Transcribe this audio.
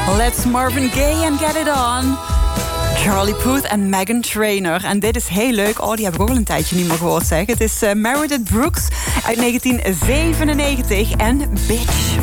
Let's Marvin Gaye and Get It On. Charlie Puth en Meghan Trainor. En dit is heel leuk. Oh, die heb ik ook al een tijdje niet meer gehoord, zeg. Het is Meredith Brooks uit 1997 en Bitch.